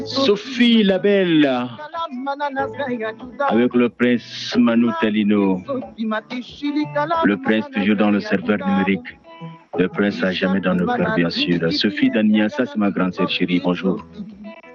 Sophie la belle, avec le prince Manu Talino. Le prince toujours dans le serveur numérique. Le prince à jamais dans nos cœurs, bien sûr. Sophie Daniasa, c'est ma grande sœur chérie. Bonjour.